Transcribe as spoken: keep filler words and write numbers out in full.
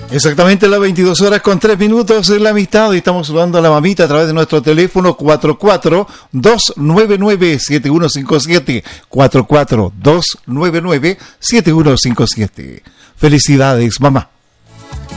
Exactamente las veintidós horas con tres minutos en la amistad, y estamos saludando a la mamita a través de nuestro teléfono cuatro cuatro dos nueve nueve siete uno cinco siete, cuatro cuatro dos nueve nueve siete uno cinco siete. Felicidades, mamá.